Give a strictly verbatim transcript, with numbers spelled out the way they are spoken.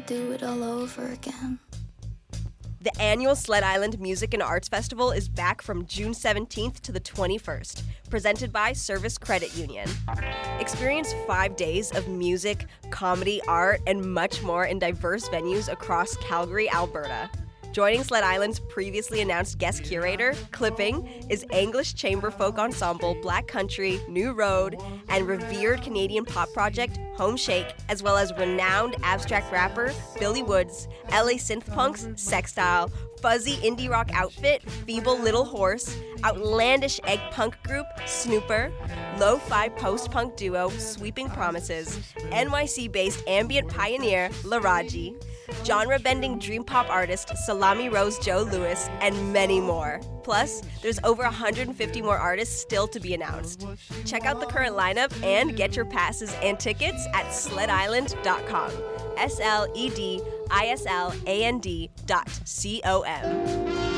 do it all over again. The annual Sled Island Music and Arts Festival is back from June seventeenth to the twenty-first, presented by Service Credit Union. Experience five days of music, comedy, art, and much more in diverse venues across Calgary, Alberta. Joining Sled Island's previously announced guest curator, Clipping, is English chamber folk ensemble Black Country, New Road, and revered Canadian pop project Home Shake, as well as renowned abstract rapper Billy Woods, L A synth punks Sextile, fuzzy indie rock outfit Feeble Little Horse, outlandish egg punk group Snooper, lo-fi post-punk duo Sweeping Promises, N Y C-based ambient pioneer Laraji, genre-bending dream pop artist Salami Rose Joe Lewis, and many more. Plus, there's over one hundred fifty more artists still to be announced. Check out the current lineup and get your passes and tickets at sled island dot com. S L E D I S L A N D dot C O M.